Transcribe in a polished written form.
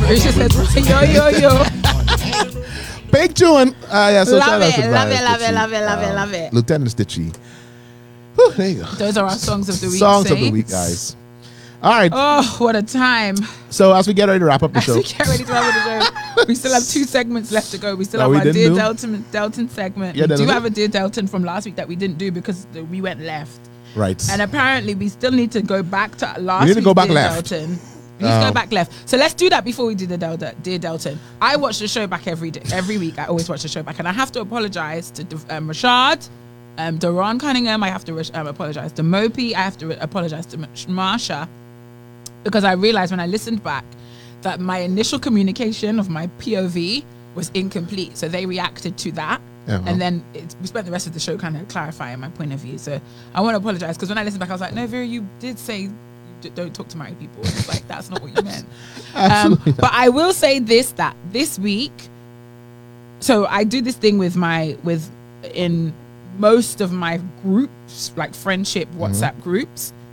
Risha said, yo. Big tune. So Love it. Lieutenant Stitchy. Whew, there you go. Those are our songs of the week. Songs of the week, guys. All right. Oh, what a time. So as we get ready to wrap up the show. We still have 2 segments left to go. We still have our Dear Delton segment. Yeah, we do have a Dear Delton from last week that we didn't do because we went left. Right. And apparently we still need to go back to last week. We need to go back left. Delton. We need to go back left. So let's do that before we do the Dear Delton. I watch the show back every week. I always watch the show back. And I have to apologize to Rashad, Daron Cunningham. I have to apologize to Mopi. I have to apologize to Marsha. Because I realized when I listened back that my initial communication of my POV was incomplete. So they reacted to that. Uh-huh. And then we spent the rest of the show kind of clarifying my point of view. So I want to apologize because when I listened back, I was like, no, Vera, you did say don't talk to married people. It's like, that's not what you meant. But I will say that this week, so I do this thing in most of my groups, like friendship WhatsApp groups,